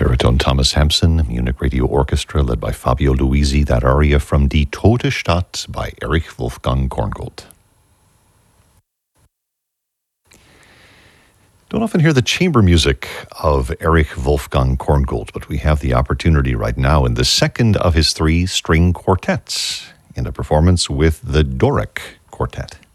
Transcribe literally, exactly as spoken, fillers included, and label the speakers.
Speaker 1: baritone Thomas Hampson, Munich Radio Orchestra led by Fabio Luisi, that aria from Die Tote Stadt by Erich Wolfgang Korngold. Don't often hear the chamber music of Erich Wolfgang Korngold, but we have the opportunity right now in the second of his three string quartets in a performance with the Doric Quartet.